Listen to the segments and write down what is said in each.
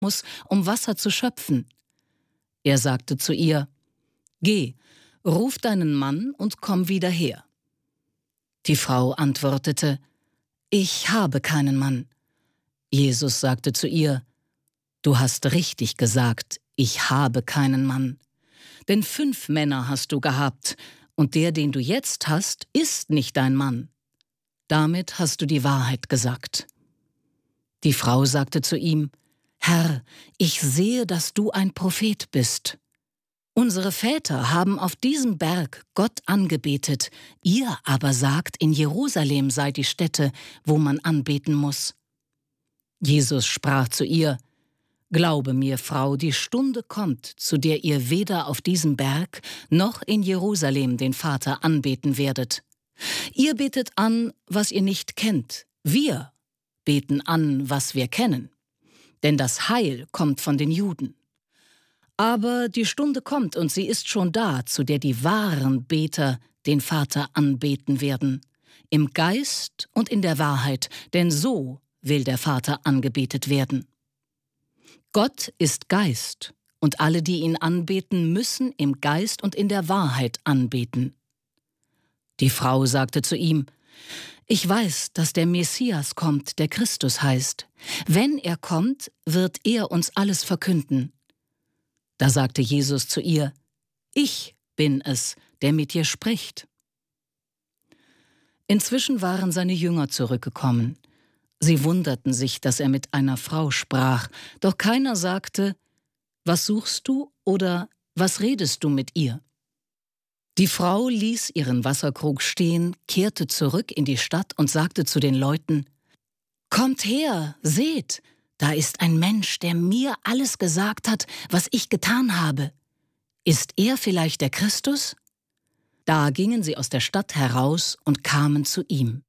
muss, um Wasser zu schöpfen. Er sagte zu ihr: Geh, ruf deinen Mann und komm wieder her. Die Frau antwortete: Ich habe keinen Mann. Jesus sagte zu ihr: Du hast richtig gesagt, ich habe keinen Mann. Denn 5 Männer hast du gehabt, und der, den du jetzt hast, ist nicht dein Mann. Damit hast du die Wahrheit gesagt. Die Frau sagte zu ihm: Herr, ich sehe, dass du ein Prophet bist. Unsere Väter haben auf diesem Berg Gott angebetet, ihr aber sagt, in Jerusalem sei die Stätte, wo man anbeten muss. Jesus sprach zu ihr: Glaube mir, Frau, die Stunde kommt, zu der ihr weder auf diesem Berg noch in Jerusalem den Vater anbeten werdet. Ihr betet an, was ihr nicht kennt. Wir beten an, was wir kennen. Denn das Heil kommt von den Juden. Aber die Stunde kommt, und sie ist schon da, zu der die wahren Beter den Vater anbeten werden. Im Geist und in der Wahrheit, denn so will der Vater angebetet werden. Gott ist Geist, und alle, die ihn anbeten, müssen im Geist und in der Wahrheit anbeten. Die Frau sagte zu ihm: Ich weiß, dass der Messias kommt, der Christus heißt. Wenn er kommt, wird er uns alles verkünden. Da sagte Jesus zu ihr: Ich bin es, der mit dir spricht. Inzwischen waren seine Jünger zurückgekommen. Sie wunderten sich, dass er mit einer Frau sprach, doch keiner sagte: Was suchst du oder was redest du mit ihr? Die Frau ließ ihren Wasserkrug stehen, kehrte zurück in die Stadt und sagte zu den Leuten: Kommt her, seht, da ist ein Mensch, der mir alles gesagt hat, was ich getan habe. Ist er vielleicht der Christus? Da gingen sie aus der Stadt heraus und kamen zu ihm.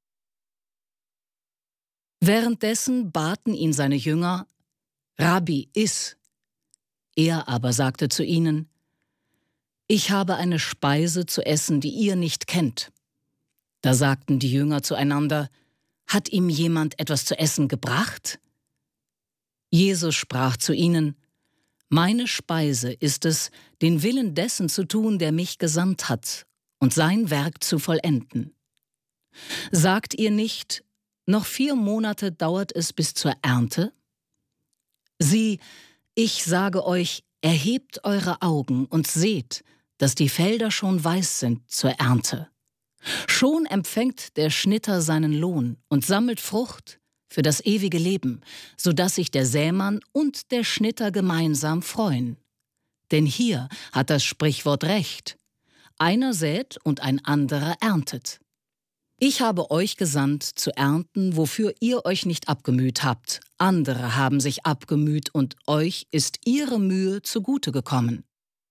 Währenddessen baten ihn seine Jünger: Rabbi, iss. Er aber sagte zu ihnen: Ich habe eine Speise zu essen, die ihr nicht kennt. Da sagten die Jünger zueinander: Hat ihm jemand etwas zu essen gebracht? Jesus sprach zu ihnen: Meine Speise ist es, den Willen dessen zu tun, der mich gesandt hat, und sein Werk zu vollenden. Sagt ihr nicht: Noch 4 Monate dauert es bis zur Ernte? Sieh, ich sage euch, erhebt eure Augen und seht, dass die Felder schon weiß sind zur Ernte. Schon empfängt der Schnitter seinen Lohn und sammelt Frucht für das ewige Leben, sodass sich der Sämann und der Schnitter gemeinsam freuen. Denn hier hat das Sprichwort recht: Einer sät und ein anderer erntet. Ich habe euch gesandt, zu ernten, wofür ihr euch nicht abgemüht habt. Andere haben sich abgemüht, und euch ist ihre Mühe zugute gekommen.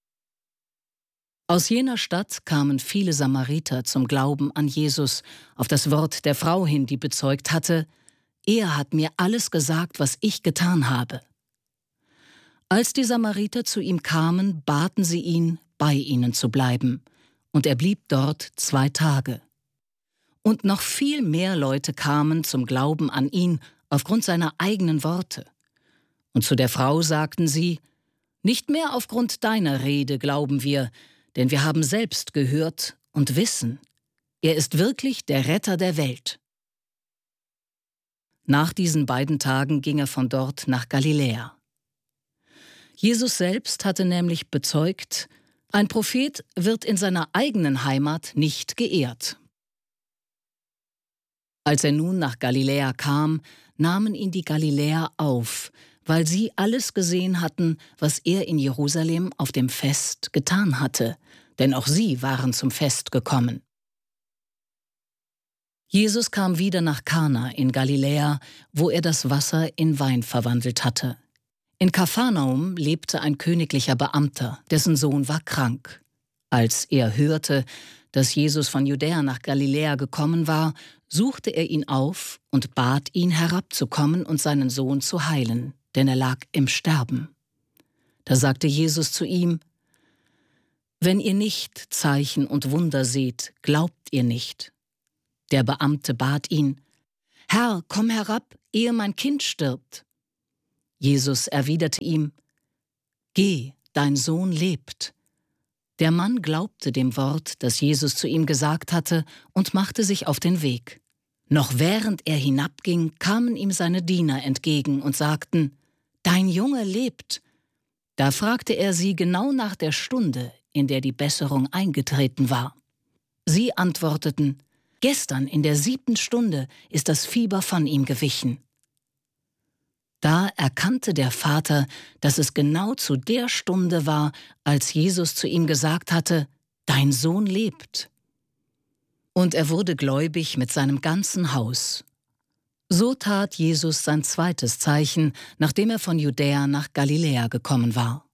Aus jener Stadt kamen viele Samariter zum Glauben an Jesus, auf das Wort der Frau hin, die bezeugt hatte: Er hat mir alles gesagt, was ich getan habe. Als die Samariter zu ihm kamen, baten sie ihn, bei ihnen zu bleiben, und er blieb dort 2 Tage. Und noch viel mehr Leute kamen zum Glauben an ihn aufgrund seiner eigenen Worte. Und zu der Frau sagten sie: Nicht mehr aufgrund deiner Rede glauben wir, denn wir haben selbst gehört und wissen, er ist wirklich der Retter der Welt. Nach diesen beiden Tagen ging er von dort nach Galiläa. Jesus selbst hatte nämlich bezeugt: Ein Prophet wird in seiner eigenen Heimat nicht geehrt. Als er nun nach Galiläa kam, nahmen ihn die Galiläer auf, weil sie alles gesehen hatten, was er in Jerusalem auf dem Fest getan hatte, denn auch sie waren zum Fest gekommen. Jesus kam wieder nach Kana in Galiläa, wo er das Wasser in Wein verwandelt hatte. In Kapharnaum lebte ein königlicher Beamter, dessen Sohn war krank. Als er hörte, dass Jesus von Judäa nach Galiläa gekommen war, suchte er ihn auf und bat ihn, herabzukommen und seinen Sohn zu heilen, denn er lag im Sterben. Da sagte Jesus zu ihm: Wenn ihr nicht Zeichen und Wunder seht, glaubt ihr nicht. Der Beamte bat ihn: Herr, komm herab, ehe mein Kind stirbt. Jesus erwiderte ihm: Geh, dein Sohn lebt. Der Mann glaubte dem Wort, das Jesus zu ihm gesagt hatte, und machte sich auf den Weg. Noch während er hinabging, kamen ihm seine Diener entgegen und sagten: Dein Junge lebt. Da fragte er sie genau nach der Stunde, in der die Besserung eingetreten war. Sie antworteten: Gestern in der 7. Stunde ist das Fieber von ihm gewichen. Da erkannte der Vater, dass es genau zu der Stunde war, als Jesus zu ihm gesagt hatte: Dein Sohn lebt. Und er wurde gläubig mit seinem ganzen Haus. So tat Jesus sein zweites Zeichen, nachdem er von Judäa nach Galiläa gekommen war.